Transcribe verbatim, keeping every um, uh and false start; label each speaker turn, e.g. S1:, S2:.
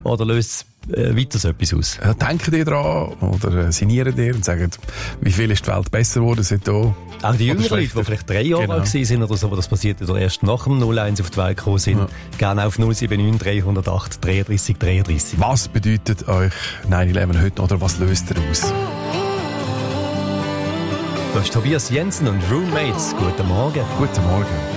S1: Oder löst es äh, weiter so etwas aus?
S2: Ja, denken die dran oder äh, sinnieren die und sagen, wie viel ist die Welt besser geworden seitdem?
S1: Auch die jüngeren Leute, die vielleicht drei Jahre
S2: genau.
S1: alt waren oder so, aber das passiert ja erst nach dem null eins auf die Welt gekommen sind, ja. Gerne auf null sieben neun drei null acht dreiunddreißig dreiunddreißig.
S2: Was bedeutet euch neun elf heute oder was löst ihr aus?
S1: Das ist Tobias Jensen und Roommates. Guten Morgen.
S2: Guten Morgen.